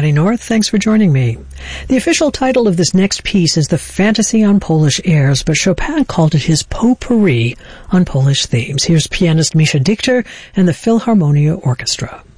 Patty North. Thanks for joining me. The official title of this next piece is The Fantasy on Polish Airs, but Chopin called it his potpourri on Polish themes. Here's pianist Misha Dichter and the Philharmonia Orchestra.